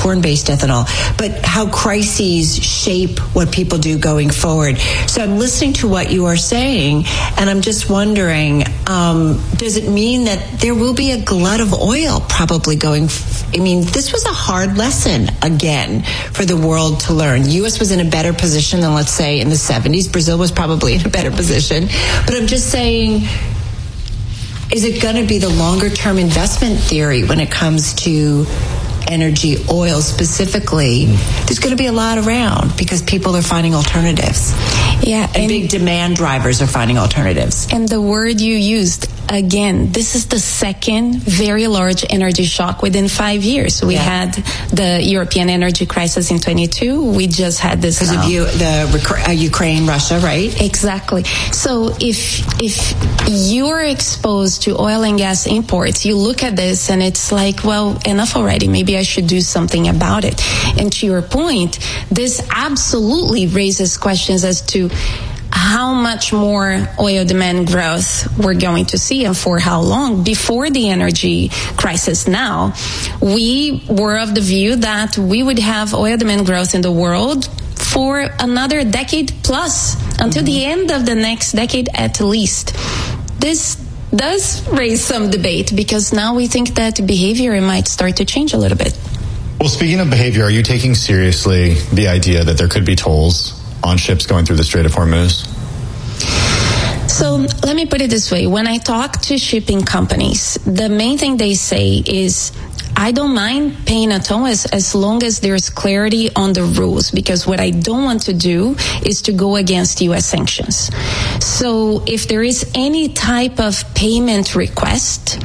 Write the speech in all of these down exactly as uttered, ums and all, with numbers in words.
corn-based ethanol, but how crises shape what people do going forward. So I'm listening to what you are saying, and I'm just wondering, um, does it mean that there will be a glut of oil probably going f- I mean, this was a hard lesson, again, for the world to learn. The U S was in a better position than, let's say, in the seventies. Brazil was probably in a better position. But I'm just saying, is it going to be the longer-term investment theory when it comes to energy, oil specifically? There's going to be a lot around because people are finding alternatives. Yeah. And, and big demand drivers are finding alternatives. And the word you used, again, this is the second very large energy shock within five years. We yeah. had the European energy crisis in twenty-two. We just had this because now. of you, the uh, Ukraine, Russia, right? Exactly. So if if you're exposed to oil and gas imports, you look at this and it's like, well, enough already. Maybe I should do something about it. And to your point, this absolutely raises questions as to how much more oil demand growth we're going to see and for how long. Before the energy crisis now, we were of the view that we would have oil demand growth in the world for another decade plus, until mm-hmm. the end of the next decade at least. This does raise some debate because now we think that behavior might start to change a little bit. Well, speaking of behavior, are you taking seriously the idea that there could be tolls on ships going through the Strait of Hormuz? So let me put it this way. When I talk to shipping companies, the main thing they say is, I don't mind paying a toll as, as long as there's clarity on the rules, because what I don't want to do is to go against U S sanctions. So if there is any type of payment request,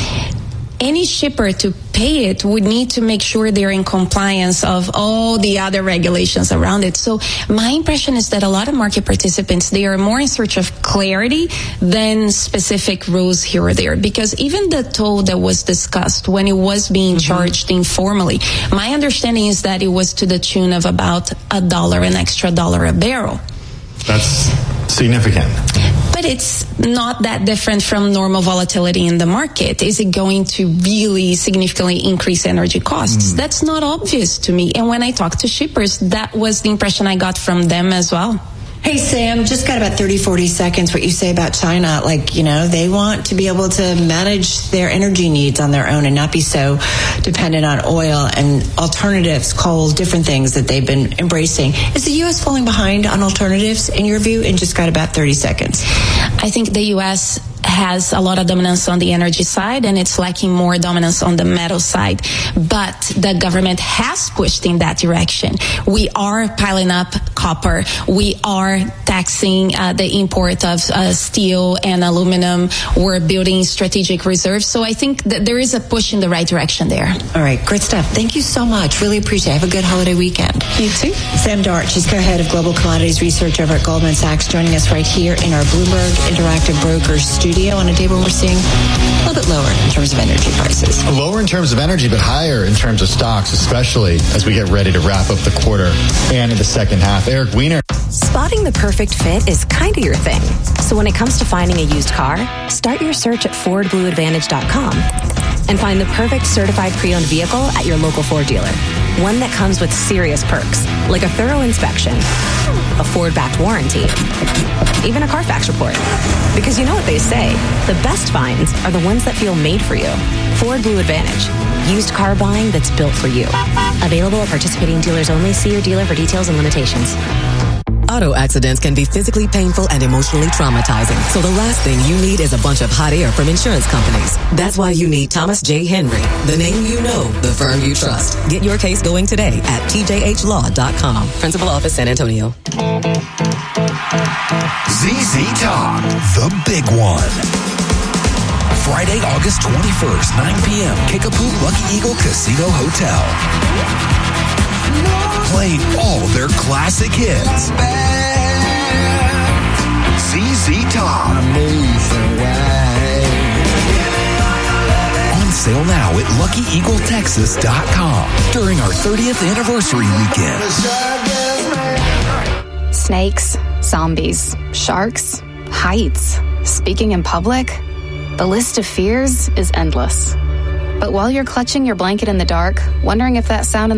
any shipper to pay it would need to make sure they're in compliance of all the other regulations around it. So my impression is that a lot of market participants, they are more in search of clarity than specific rules here or there. Because even the toll that was discussed when it was being mm-hmm. charged informally, my understanding is that it was to the tune of about a dollar, an extra dollar a barrel. That's significant. But it's not that different from normal volatility in the market. Is it going to really significantly increase energy costs? Mm. That's not obvious to me. And when I talk to shippers, that was the impression I got from them as well. Hey, Sam, just got about thirty, forty seconds. What you say about China, like, you know, they want to be able to manage their energy needs on their own and not be so dependent on oil and alternatives, coal, different things that they've been embracing. Is the U S falling behind on alternatives, in your view? And just got about thirty seconds. I think the U S has a lot of dominance on the energy side, and it's lacking more dominance on the metal side. But the government has pushed in that direction. We are piling up copper. We are taxing uh, the import of uh, steel and aluminum. We're building strategic reserves. So I think that there is a push in the right direction there. All right, great stuff. Thank you so much. Really appreciate it. Have a good holiday weekend. You too. Sam Dart, she's co-head of Global Commodities Research over at Goldman Sachs, joining us right here in our Bloomberg Interactive Brokers studio on a day when we're seeing a little bit lower in terms of energy prices. Lower in terms of energy, but higher in terms of stocks, especially as we get ready to wrap up the quarter and in the second half. Eric Weiner. Spotting the perfect fit is kind of your thing. So when it comes to finding a used car, start your search at Ford Blue Advantage dot com and find the perfect certified pre-owned vehicle at your local Ford dealer. One that comes with serious perks, like a thorough inspection, a Ford-backed warranty, even a Carfax report. Because you know what they say, the best finds are the ones that feel made for you. Ford Blue Advantage. Used car buying that's built for you. Available at participating dealers only. See your dealer for details and limitations. Auto accidents can be physically painful and emotionally traumatizing. So the last thing you need is a bunch of hot air from insurance companies. That's why you need Thomas J. Henry, the name you know, the firm you trust. Get your case going today at T J H law dot com. Principal Office, San Antonio. Z Z Top, the big one. Friday, August twenty-first, nine p.m. Kickapoo Lucky Eagle Casino Hotel. Playing all their classic hits. Z Z Top. On sale now at lucky eagle texas dot com during our thirtieth anniversary weekend. Snakes, zombies, sharks, heights, speaking in public. The list of fears is endless. But while you're clutching your blanket in the dark, wondering if that sound in